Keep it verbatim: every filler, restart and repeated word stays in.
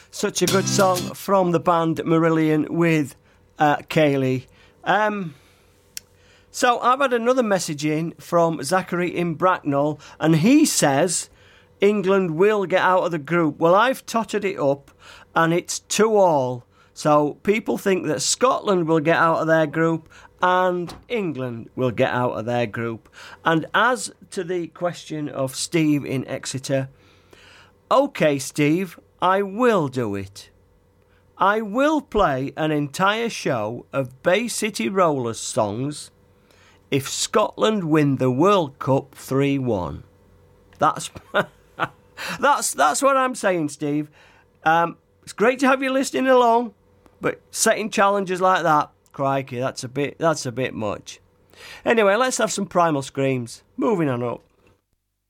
Such a good song from the band Marillion with uh, Kayleigh. Um, so I've had another message in from Zachary in Bracknell, and he says England will get out of the group. Well, I've totted it up, and it's two all. So people think that Scotland will get out of their group and England will get out of their group. And as to the question of Steve in Exeter, OK, Steve, I will do it. I will play an entire show of Bay City Rollers songs if Scotland win the World Cup three one. That's that's that's what I'm saying, Steve. Um, it's great to have you listening along, but setting challenges like that, crikey, that's a bit that's a bit much. Anyway, let's have some Primal Screams. Moving on up.